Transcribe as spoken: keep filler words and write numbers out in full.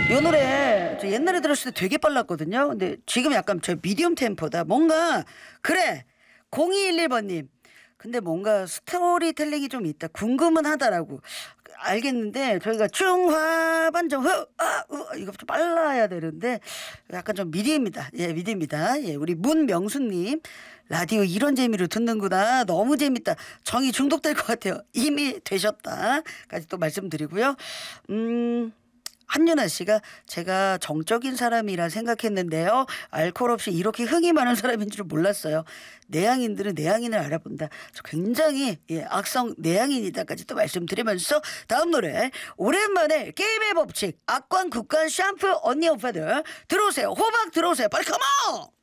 요 노래 저 옛날에 들었을 때 되게 빨랐거든요. 근데 지금 약간 저 미디엄 템포다. 뭔가 그래 공이일일 번님. 근데 뭔가 스토리텔링이 좀 있다. 궁금은 하다라고. 알겠는데 저희가 중화반점 후, 아, 우, 이거 좀 빨라야 되는데 약간 좀 미디입니다. 예, 미디입니다. 예, 우리 문명수님 라디오 이런 재미로 듣는구나. 너무 재밌다. 정이 중독될 것 같아요. 이미 되셨다까지 또 말씀드리고요. 음. 한윤아 씨가 제가 정적인 사람이라 생각했는데요. 알코올 없이 이렇게 흥이 많은 사람인 줄 몰랐어요. 내향인들은 내향인을 알아본다. 저 굉장히 예, 악성 내향인이다까지 또 말씀드리면서 다음 노래 오랜만에 게임의 법칙 악관 국관 샴푸 언니 오빠들 들어오세요. 호박 들어오세요. 빨리 컴온.